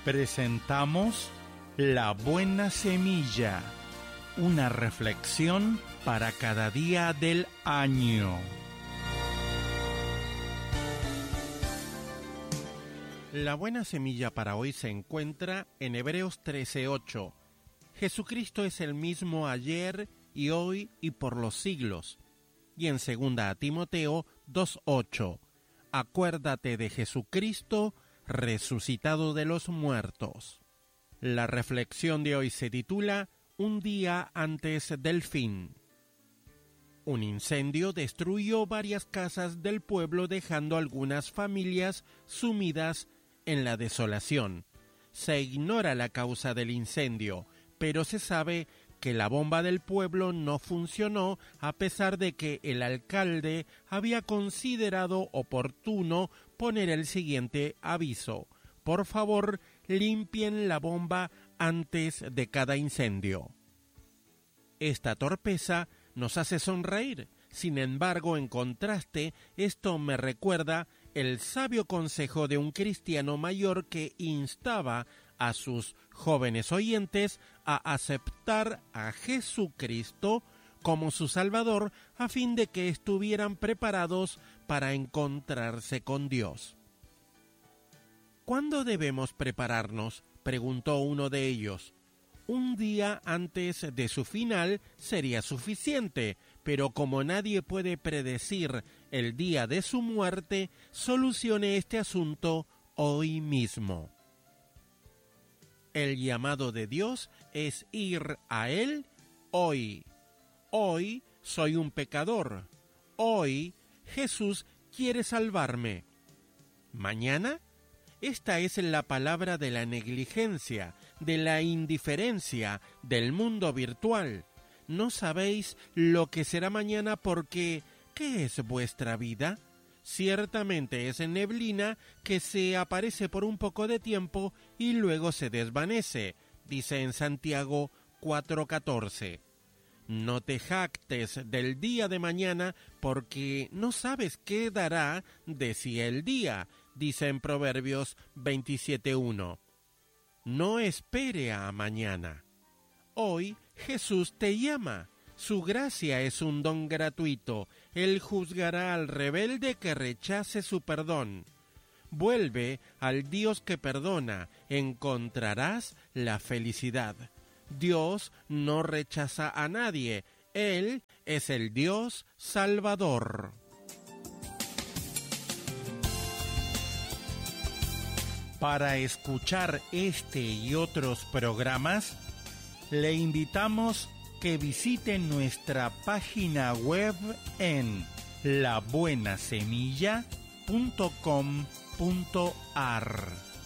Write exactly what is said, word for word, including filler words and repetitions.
Presentamos La Buena Semilla, una reflexión para cada día del año. La buena semilla para hoy se encuentra en Hebreos trece ocho. Jesucristo es el mismo ayer y hoy y por los siglos. Y en segunda a Timoteo dos ocho. Acuérdate de Jesucristo, resucitado de los muertos. La reflexión de hoy se titula Un día antes del fin. Un incendio destruyó varias casas del pueblo, dejando algunas familias sumidas en la desolación. Se ignora la causa del incendio, pero se sabe que la bomba del pueblo no funcionó a pesar de que el alcalde había considerado oportuno poner el siguiente aviso: por favor, limpien la bomba antes de cada incendio. Esta torpeza nos hace sonreír. Sin embargo, en contraste, esto me recuerda el sabio consejo de un cristiano mayor que instaba a sus jóvenes oyentes a aceptar a Jesucristo como su Salvador a fin de que estuvieran preparados para encontrarse con Dios. ¿Cuándo debemos prepararnos?, preguntó uno de ellos. Un día antes de su final sería suficiente, pero como nadie puede predecir el día de su muerte, solucione este asunto hoy mismo. El llamado de Dios es ir a Él hoy. Hoy soy un pecador. Hoy Jesús quiere salvarme. ¿Mañana? Esta es la palabra de la negligencia, de la indiferencia, del mundo virtual. No sabéis lo que será mañana porque ¿qué es vuestra vida? Ciertamente es neblina que se aparece por un poco de tiempo y luego se desvanece, dice en Santiago cuatro catorce. No te jactes del día de mañana porque no sabes qué dará de sí el día, dice en Proverbios veintisiete uno. No espere a mañana. Hoy Jesús te llama. Su gracia es un don gratuito. Él juzgará al rebelde que rechace su perdón. Vuelve al Dios que perdona. Encontrarás la felicidad. Dios no rechaza a nadie. Él es el Dios Salvador. Para escuchar este y otros programas, le invitamos que visiten nuestra página web en la buena semilla punto com punto a r.